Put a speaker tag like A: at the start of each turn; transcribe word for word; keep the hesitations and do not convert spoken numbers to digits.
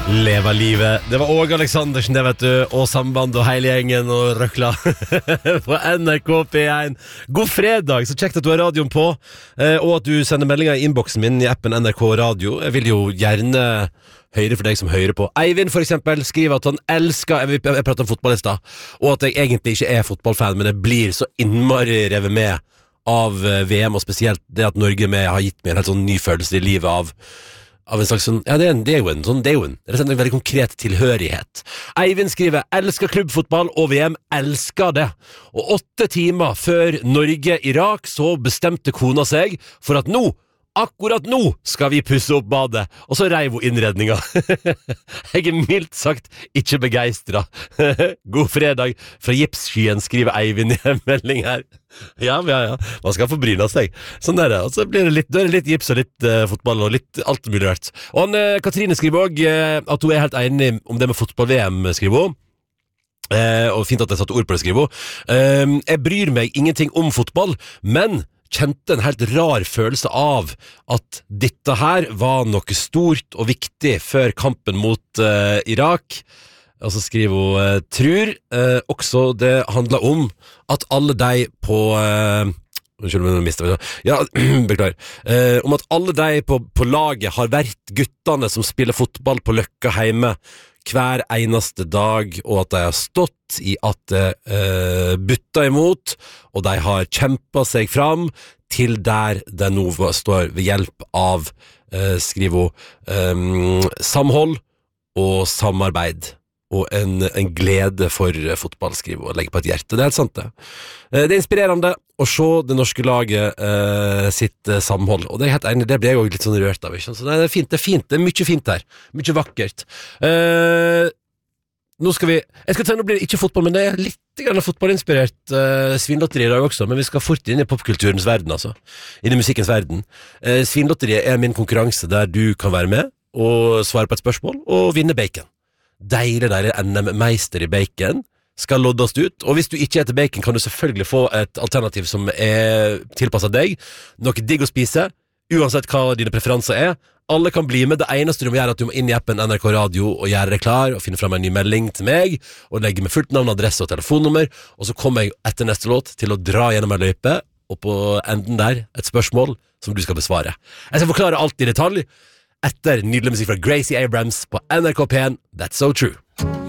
A: Leva livet. Det var Åge Aleksandersen, det vet du, og Samband og hele gjengen og røkla på N R K P én. God fredag, så kjekt at du har radioen på, og at du sender meldinger i inboxen min i appen N R K Radio. Jeg vil jo gjerne høre for deg som hører på. Eivind for eksempel skriver at han elsker, jeg, jeg prater om fotball i sted, og at jeg egentlig ikke er fotballfan, men jeg blir så innmari revet med av V M, og spesielt det at Norge med har gitt meg en helt sånn ny følelse i livet av av en slags sånn, ja det er, en, det er jo en sånn, det er jo en, det er en veldig konkret tilhørighet. Eivind skriver, elsker klubbfotball og V M, elsker det. Og åtte timer før Norge-Irak så bestemte kona seg for at nå, akkurat nå skal vi pusse opp badet, og så reiv hun innredninga. Jeg er mildt sagt ikke begeistret. God fredag fra Gipsskyen, skriver Eivind i en melding her. Ja, ja, ja, man skal få bryne seg. Sånn er det, og så blir det litt, det er litt gips og litt uh, fotball og litt alt mulig rart. Og han, uh, Katrine skriver også uh, at hun er helt enig om det med fotball-V M, skriver hun. Uh, og fint at jeg satte ord på det, skriver hun. Uh, jeg bryr meg ingenting om fotball, men kjente en helt rar følelse av at dette her var noe stort og viktig før kampen mot uh, Irak. Og så skriver hun uh, tror uh, også det handler om at alle de på uh, unnskyld, men jeg mistet det. Ja, beklager. Uh, om at alle de på, på laget har vært guttene som spiller fotball på Løkka hjemme hver eneste dag, og at de har stått i at det uh, butta imot, og de har kjempet seg fram til der de nå står ved hjelp av, uh, skriver hun, um, samhold og samarbeid. Og en, en glede for fotball, skriver og legger på et hjerte. Det er helt sant det. Det er inspirerende å se det norske laget eh, sitt eh, samhold, og det er helt enig, det blir jeg også litt sånn rørt av, ikke? Så det er fint, det er fint, det er mye fint her, mye vakkert. Eh, nå skal vi, jeg skal ta, nå blir det ikke fotball, men det er litt grann fotballinspirert eh, svinlotteri i dag også, men vi skal fort inn i popkulturens verden, altså, inn i musikkens verden. Eh, svinlotteriet er min konkurranse der du kan være med og svare på et spørsmål og vinne bacon. Deilig, deilig N M-meister i bacon skal loddes ut, og hvis du ikke heter bacon kan du selvfølgelig få et alternativ som er tilpasset deg, noe digg å spise, uansett hva dine preferanser er. Alle kan bli med, det eneste du må gjøre er at du må inn i appen N R K Radio og gjøre deg klar og finne frem en ny melding til meg og legge med fullt navn, adresse og telefonnummer, og så kommer jeg etter neste låt til å dra gjennom en løype, og på enden der et spørsmål som du skal besvare. Jeg skal forklare alt i detalj etter nydelig musikk fra Gracie Abrams på N R K P én, That's So True.